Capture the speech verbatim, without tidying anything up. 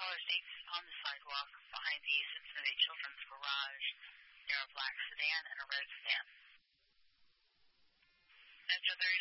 color seats on the sidewalk behind the Cincinnati Children's Garage near a black sedan and a red sedan. Metro thirty